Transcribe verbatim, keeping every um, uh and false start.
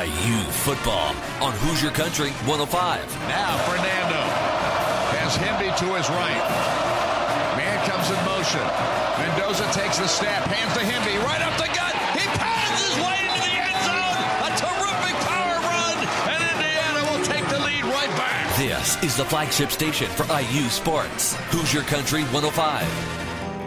U football on Hoosier Country one oh five. Now Fernando has Hemby to his right. Man comes in motion. Mendoza takes the snap, hands to Hemby, right up the gut. He pounds his way into the end zone. A terrific power run, and Indiana will take the lead right back. This is the flagship station for I U Sports. Hoosier Country one oh five.